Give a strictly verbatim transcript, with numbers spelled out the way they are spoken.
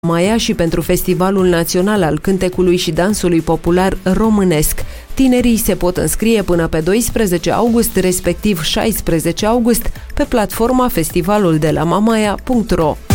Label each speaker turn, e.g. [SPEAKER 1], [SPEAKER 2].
[SPEAKER 1] Mamaia și pentru Festivalul Național al Cântecului și Dansului Popular Românesc. Tinerii se pot înscrie până pe doisprezece august, respectiv șaisprezece august, pe platforma festivalul de la mamaia punct ro.